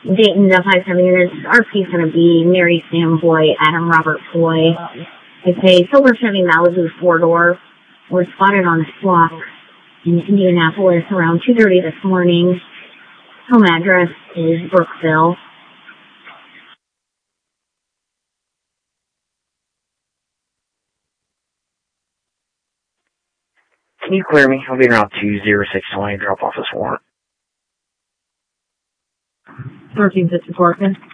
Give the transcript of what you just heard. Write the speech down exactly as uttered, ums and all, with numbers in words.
Dayton, the five seven units. R P is going to be Mary Sam Boy, Adam Robert Floyd. It's a silver Chevy Malibu four-door. Was spotted on a swap in Indianapolis around two thirty this morning. Home address is Brookville. Can you clear me? I'll be around two zero six twenty, drop off this warrant. thirteen fifty-four,